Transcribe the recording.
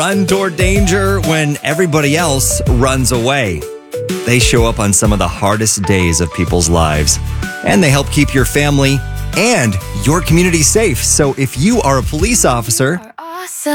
Run toward danger when everybody else runs away. They show up on some of the hardest days of people's lives, and they help keep your family and your community safe. So if you are a police officer,